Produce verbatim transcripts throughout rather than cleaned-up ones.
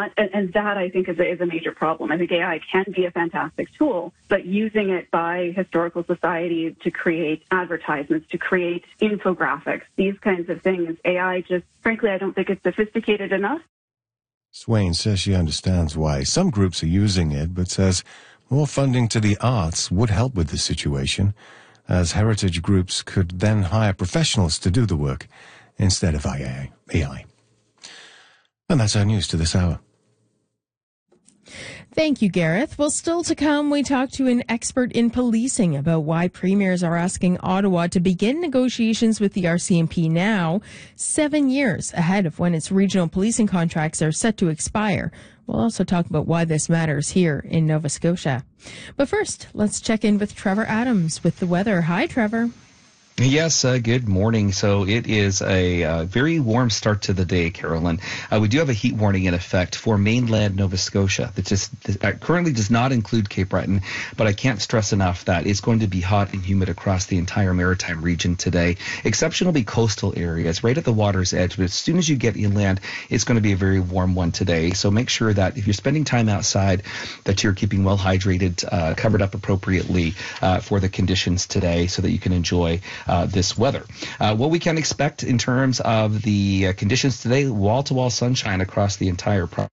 not, and, and that I think is a, is a major problem. I think A I can be a fantastic tool, but using it by historical society to create advertisements, to create infographics, these kinds of things, A I just, frankly, I don't think it's sophisticated enough. Swain says she understands why some groups are using it, but says more funding to the arts would help with the situation, as heritage groups could then hire professionals to do the work instead of A I. And that's our news to this hour. Thank you, Gareth. Well, still to come, we talk to an expert in policing about why premiers are asking Ottawa to begin negotiations with the R C M P now, seven years ahead of when its regional policing contracts are set to expire. We'll also talk about why this matters here in Nova Scotia. But first, let's check in with Trevor Adams with the weather. Hi, Trevor. Yes, uh, good morning. So it is a uh, very warm start to the day, Carolyn. Uh, we do have a heat warning in effect for mainland Nova Scotia that just that currently does not include Cape Breton, but I can't stress enough that it's going to be hot and humid across the entire maritime region today. Exception will be coastal areas right at the water's edge, but as soon as you get inland, it's going to be a very warm one today. So make sure that if you're spending time outside, that you're keeping well hydrated, uh, covered up appropriately uh, for the conditions today so that you can enjoy Uh, this weather. Uh, what we can expect in terms of the uh, conditions today, wall-to-wall sunshine across the entire province.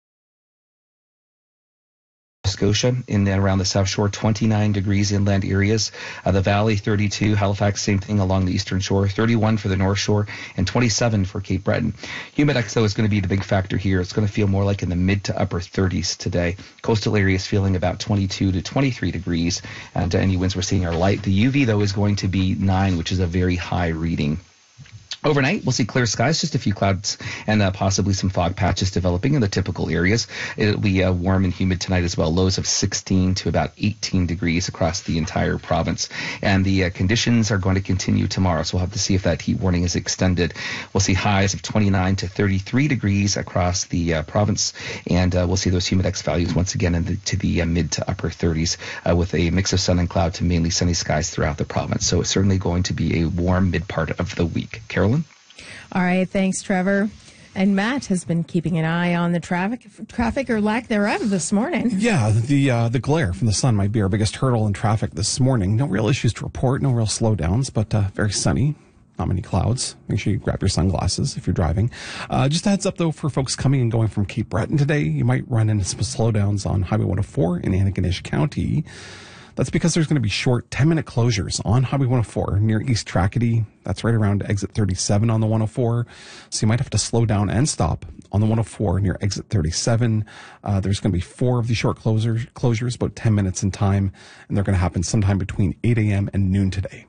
Scotia in and around the South Shore, twenty-nine degrees inland areas. Uh, the Valley, thirty-two. Halifax, same thing along the Eastern Shore, thirty-one for the North Shore, and twenty-seven for Cape Breton. Humidex, though, is going to be the big factor here. It's going to feel more like in the mid to upper thirties today. Coastal areas feeling about twenty-two to twenty-three degrees, and uh, any winds we're seeing are light. The U V, though, is going to be nine, which is a very high reading. Overnight, we'll see clear skies, just a few clouds and uh, possibly some fog patches developing in the typical areas. It'll be uh, warm and humid tonight as well, lows of sixteen to about eighteen degrees across the entire province. And the uh, conditions are going to continue tomorrow, so we'll have to see if that heat warning is extended. We'll see highs of twenty-nine to thirty-three degrees across the uh, province, and uh, we'll see those humidex values once again in the, to the uh, mid to upper thirties uh, with a mix of sun and cloud to mainly sunny skies throughout the province. So it's certainly going to be a warm mid part of the week. Carolyn? All right, thanks, Trevor. And Matt has been keeping an eye on the traffic, traffic or lack thereof this morning. Yeah, the uh, the glare from the sun might be our biggest hurdle in traffic this morning. No real issues to report, no real slowdowns, but uh, very sunny. Not many clouds. Make sure you grab your sunglasses if you're driving. Uh, just a heads up, though, for folks coming and going from Cape Breton today, you might run into some slowdowns on Highway one oh four in Antigonish County. That's because there's going to be short ten-minute closures on Highway one oh four near East Tracadie. That's right around exit thirty-seven on the one oh four. So you might have to slow down and stop on the one oh four near exit thirty-seven. Uh, there's going to be four of these short closures, closures, about ten minutes in time, and they're going to happen sometime between eight a.m. and noon today.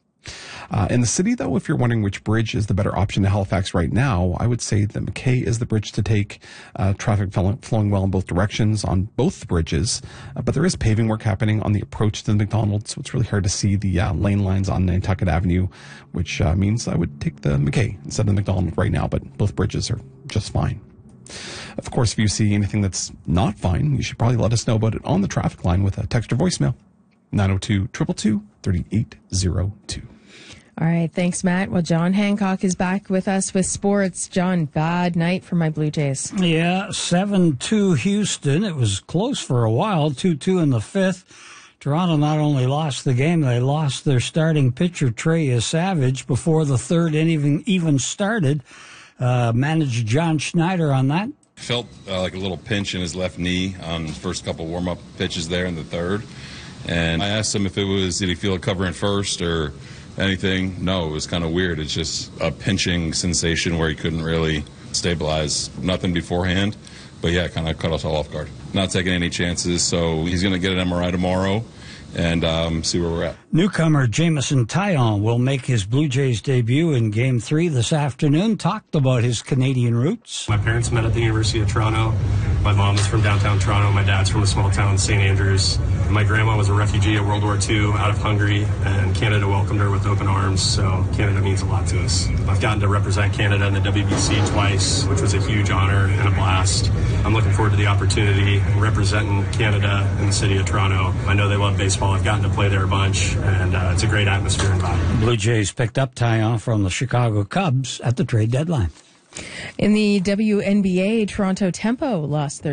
Uh, in the city, though, if you're wondering which bridge is the better option to Halifax right now, I would say that McKay is the bridge to take. Uh, traffic flowing well in both directions on both the bridges, uh, but there is paving work happening on the approach to the McDonald's, so it's really hard to see the uh, lane lines on Nantucket Avenue, which uh, means I would take the McKay instead of the McDonald right now, but both bridges are just fine. Of course, if you see anything that's not fine, you should probably let us know about it on the traffic line with a text or voicemail, nine oh two, two two two, three eight oh two. All right, thanks, Matt. Well, John Hancock is back with us with sports. John, bad night for my Blue Jays. Yeah, seven two Houston. It was close for a while, two two in the fifth. Toronto not only lost the game, they lost their starting pitcher, Trey Savage, before the third inning even started. Uh, managed John Schneider on that. Felt uh, like a little pinch in his left knee on his first couple warm-up pitches there in the third. And I asked him if it was, did he feel it covering first or anything? No, it was kind of weird. It's just a pinching sensation where he couldn't really stabilize. Nothing beforehand, but yeah, kind of caught us all off guard. Not taking any chances, so he's going to get an M R I tomorrow and um, see where we're at. Newcomer Jameson Taillon will make his Blue Jays debut in Game three this afternoon. Talked about his Canadian roots. My parents met at the University of Toronto. My mom is from downtown Toronto. My dad's from a small town, Saint Andrews. My grandma was a refugee of World War Two out of Hungary, and Canada welcomed her with open arms, so Canada means a lot to us. I've gotten to represent Canada in the W B C twice, which was a huge honor and a blast. I'm looking forward to the opportunity representing Canada in the city of Toronto. I know they love baseball. I've gotten to play there a bunch, and uh, it's a great atmosphere and vibe. Blue Jays picked up Taillon from the Chicago Cubs at the trade deadline. In the W N B A, Toronto Tempo lost their